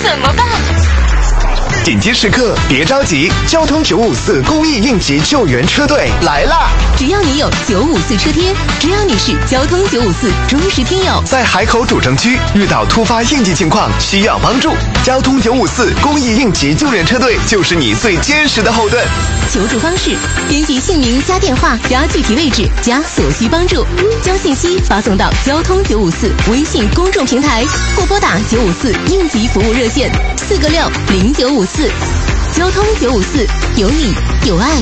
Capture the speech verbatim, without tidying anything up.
怎么办？ 紧急时刻别着急，交通九五四公益应急救援车队来啦！ 只要你有九五四车贴，只要你是交通九五四忠实听友， 在海口主城区遇到突发应急情况需要帮助，交通九五四公益应急救援车队就是你最坚实的后盾。 求助方式：编辑姓名加电话加具体位置加所需帮助，将信息发送到交通九五四微信公众平台，或拨打九五四应急服务热线四个六零九五四。交通九五四，有你有爱